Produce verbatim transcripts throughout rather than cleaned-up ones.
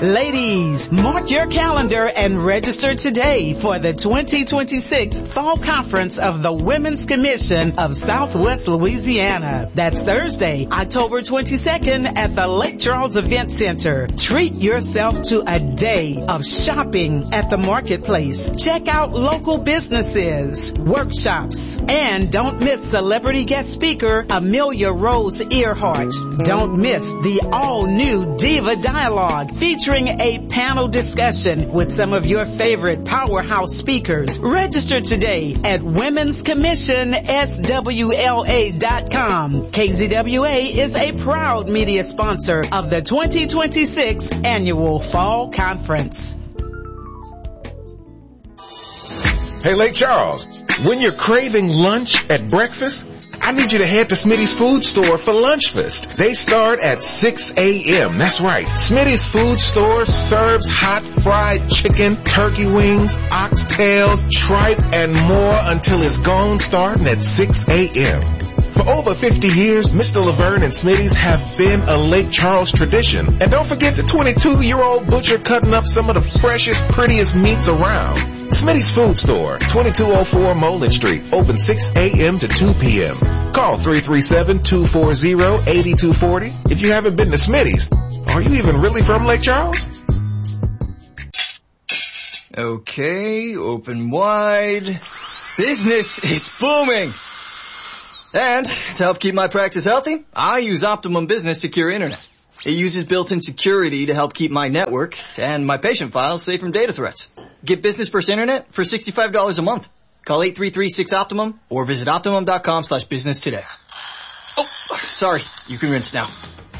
Ladies, mark your calendar and register today for the twenty twenty-six Fall Conference of the Women's Commission of Southwest Louisiana. That's Thursday, October twenty-second at the Lake Charles Event Center. Treat yourself to a day of shopping at the marketplace. Check out local businesses, workshops, and don't miss celebrity guest speaker Amelia Rose Earhart. Don't miss the all-new Diva Dialogue featuring a panel discussion with some of your favorite powerhouse speakers. Register today at women's commission s w l a dot com. K Z W A is a proud media sponsor of the twenty twenty-six Annual Fall Conference. Hey, Lake Charles, when you're craving lunch at breakfast, I need you to head to Smitty's Food Store for Lunch Fest. They start at six a.m. That's right. Smitty's Food Store serves hot fried chicken, turkey wings, oxtails, tripe, and more until it's gone, starting at six a.m. For over fifty years, Mister Laverne and Smitty's have been a Lake Charles tradition. And don't forget the twenty-two-year-old butcher cutting up some of the freshest, prettiest meats around. Smitty's Food Store, twenty-two oh four Moulin Street, open six a.m. to two p.m. Call three three seven, two four zero, eight two four zero. If you haven't been to Smitty's, are you even really from Lake Charles? Okay, open wide. Business is booming. And to help keep my practice healthy, I use Optimum Business Secure Internet. It uses built-in security to help keep my network and my patient files safe from data threats. Get Business First Internet for sixty-five dollars a month. Call eight three three, six, Optimum or visit optimum.com slash business today. Oh, sorry. You can rinse now.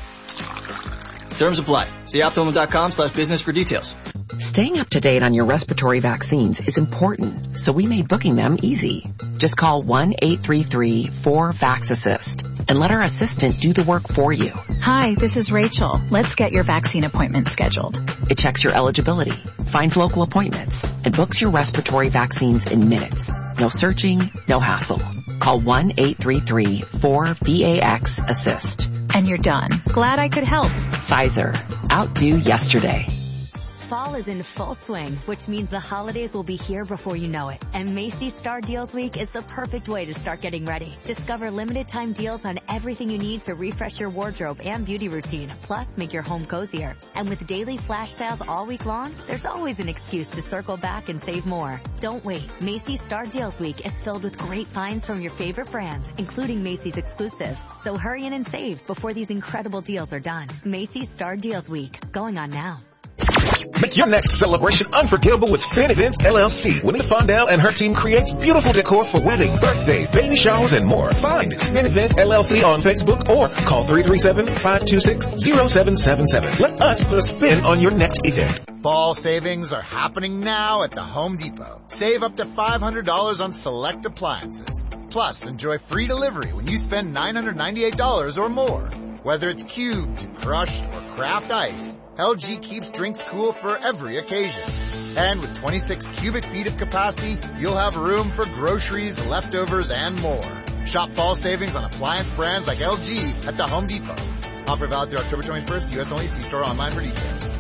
Terms apply. See optimum.com slash business for details. Staying up to date on your respiratory vaccines is important, so we made booking them easy. Just call one eight three three, four, VAX-ASSIST and let our assistant do the work for you. Hi, this is Rachel. Let's get your vaccine appointment scheduled. It checks your eligibility, finds local appointments, and books your respiratory vaccines in minutes. No searching, no hassle. Call one eight three three, four, VAX-ASSIST. And you're done. Glad I could help. Pfizer. Outdo yesterday. Fall is in full swing, which means the holidays will be here before you know it. And Macy's Star Deals Week is the perfect way to start getting ready. Discover limited time deals on everything you need to refresh your wardrobe and beauty routine, plus make your home cozier. And with daily flash sales all week long, there's always an excuse to circle back and save more. Don't wait. Macy's Star Deals Week is filled with great finds from your favorite brands, including Macy's exclusives. So hurry in and save before these incredible deals are done. Macy's Star Deals Week, going on now. Make your next celebration unforgettable with Spin Events L L C. Juanita Fondell and her team creates beautiful decor for weddings, birthdays, baby showers, and more. Find Spin Events L L C on Facebook or call three three seven, five two six, zero seven seven seven. Let us put a spin on your next event. Fall savings are happening now at the Home Depot. Save up to five hundred dollars on select appliances. Plus, enjoy free delivery when you spend nine hundred ninety-eight dollars or more. Whether it's cubed, crushed, or craft ice, L G keeps drinks cool for every occasion. And with twenty-six cubic feet of capacity, you'll have room for groceries, leftovers, and more. Shop fall savings on appliance brands like L G at the Home Depot. Offer valid through October twenty-first, U S only. See store online for details.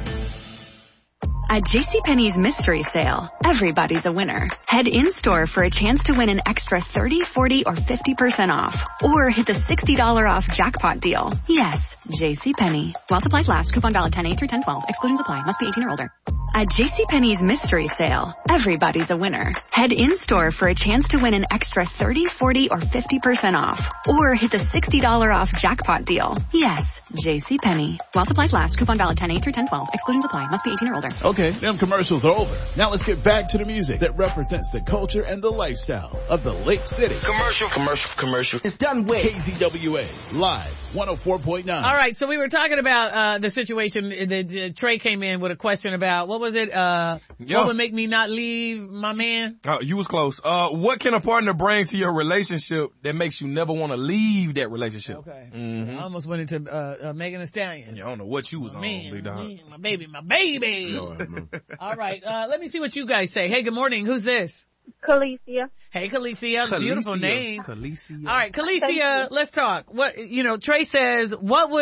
At JCPenney's Mystery Sale, everybody's a winner. Head in-store for a chance to win an extra thirty, forty, or fifty percent off. Or hit the sixty dollars off jackpot deal. Yes, JCPenney. While supplies last, coupon valid ten eight through ten twelve. Exclusions apply. Must be eighteen or older. At JCPenney's Mystery Sale, everybody's a winner. Head in-store for a chance to win an extra thirty, forty, or fifty percent off. Or hit the sixty dollars off jackpot deal. Yes, JCPenney. While supplies last, coupon valid ten eight through ten twelve. Exclusions apply. Must be eighteen or older. Okay, them commercials are over. Now let's get back to the music that represents the culture and the lifestyle of the Lake City. Commercial, commercial, commercial. It's done with K Z W A, live, one oh four point nine. All right, so we were talking about uh the situation. The, uh, Trey came in with a question about, what was it? Uh, Yo. What would make me not leave my man? Oh, you was close. Uh, what can a partner bring to your relationship that makes you never want to leave that relationship? Okay. Mm-hmm. I almost went into uh, uh Megan Thee Stallion. Yeah, I don't know what you was on, Man, big dog. man, my baby, my baby. All right, uh, let me see what you guys say. Hey, good morning. Who's this? Khaleesi. Hey, Khaleesi. Beautiful name. Khaleesi. All right, Khaleesi, let's talk. What, you know, Trey says, what would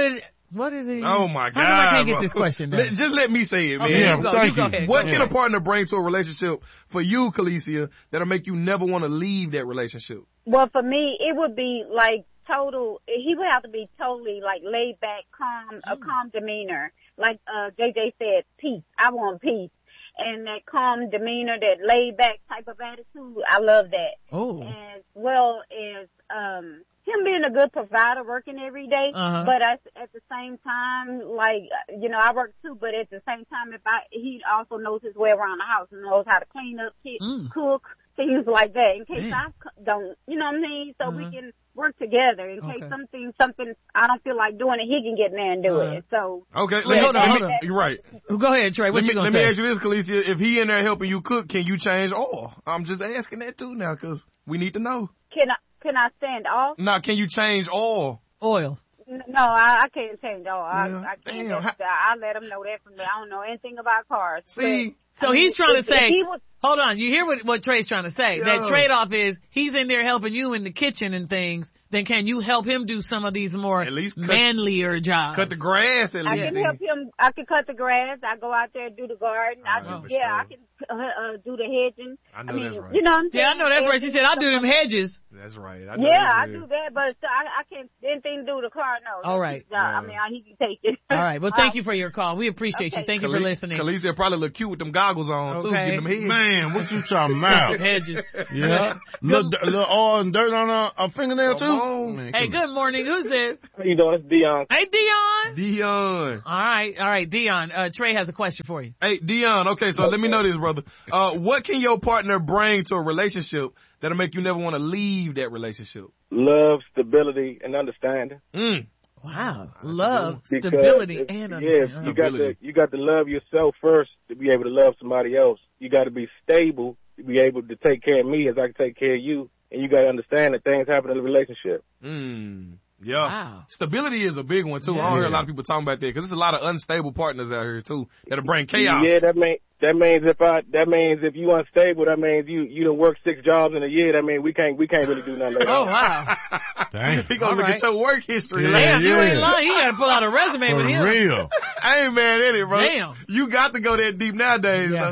What is it? Oh my God. How come I can't bro. get this question done? Let, just let me say it, man. Okay, Yeah, you go, thank you go you. ahead. What go can ahead. a partner bring to a relationship for you, Khaleesi, that'll make you never want to leave that relationship? Well, for me, it would be like total, he would have to be totally like laid back, calm, a calm demeanor. Like, uh, J J said, peace. I want peace. And that calm demeanor, that laid back type of attitude, I love that. Oh. As well as, um, him being a good provider, working every day, Uh-huh. but at, at the same time, like, you know, I work too, but at the same time, if I, he also knows his way around the house and knows how to clean up, cook, Mm. cook, things like that, in case Damn. I c- don't, you know what I mean? So Uh-huh. we can work together in Okay. case something, something I don't feel like doing it, he can get in there and do Uh-huh. it. So, Okay, Wait, let, hold on, let hold me, on. you're right. Go ahead, Trey. What Let you me, gonna let say? me ask you this, Khaleesi. If he in there helping you cook, can you change oil? I'm just asking that too now because we need to know. can I, can I stand off? Now, can you change oil? Oil. N- No, I, I can't change all. I, Yeah, I can't. damn. That's- I, I let him know that from the, I don't know anything about cars. See, But, So I mean, he's trying to if- say, if he was, hold on, you hear what, what Trey's trying to say. Yeah. That trade-off is he's in there helping you in the kitchen and things, then can you help him do some of these more At least cut- manlier jobs? cut the grass at I least. can then. help him. I can cut the grass. I go out there and do the garden. I Oh, do, for yeah, sure. I can uh, uh, do the hedging. I know mean, that's right. You know what I'm saying? Yeah, I know that's right. She said, I'll do them hedges. That's right. I know Yeah, that's I real. do that, but I, I can't, anything to do with the car, no. All That's right. his job. I mean, I, he can take it. All right. Well, thank you for your call. We appreciate you. Okay. Thank you for Khale- listening. Khaleesi probably look cute with them goggles on too, Okay. getting them heads. Man, what you talking about? Hedges. Yeah. Little, little oil and dirt on her, her fingernail too? Come on. Man, Hey, come good morning. Who's this? How you doing? It's Dion. Hey, Dion. Dion. All right. All right, Dion. Uh, Trey has a question for you. Hey, Dion, okay, so let me know this, brother. Uh, what can your partner bring to a relationship that'll make you never want to leave that relationship? Love, stability, and understanding. Mm. Wow. Love, Because stability, if- and yes, understanding. you got to you got to love yourself first to be able to love somebody else. You got to be stable to be able to take care of me as I can take care of you, and you got to understand that things happen in a relationship. Mm. Yeah. Wow. Stability is a big one too. Yeah. I don't hear a lot of people talking about that because there's a lot of unstable partners out here too that'll bring chaos. Yeah, that mean that means if I that means if you unstable, that means you you done work six jobs in a year. That means we can't we can't really do nothing. Like Oh, that. wow. Dang. He gonna All look right. at your work history. Yeah, like, Damn, you yeah. ain't lying. He got to pull out a resume For with him. real. I ain't mad at it, bro. Damn. You got to go that deep nowadays. Yeah. though.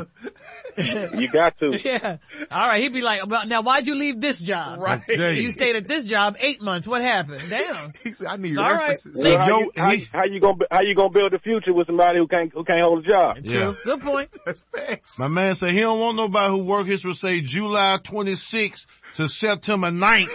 You got to. Yeah. All right. He'd be like, well, now why'd you leave this job? Right. You stayed at this job eight months. What happened? Damn. He said, I need All right. references. Well, how, yo, you, how, he- how you gonna how you gonna build a future with somebody who can't who can't hold a job? Yeah. Good point. That's facts. My man said he don't want nobody who work history say July twenty-sixth to September ninth.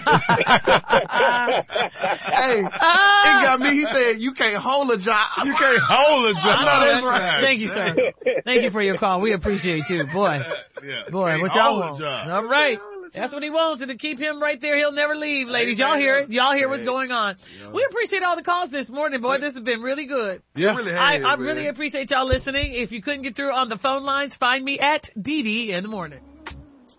Hey, it got me. He said, you can't hold a job. You can't hold a job. I know that's right. Thank you, sir. Thank you for your call. We appreciate you. Boy. Yeah. Boy, Can't what y'all hold a want? job. All right. That's what he wants, and to keep him right there, he'll never leave, ladies. Y'all hear it? Y'all hear what's going on? We appreciate all the calls this morning, boy. This has been really good. Yeah. Really I, has, I man. really appreciate y'all listening. If you couldn't get through on the phone lines, find me at D D in the morning.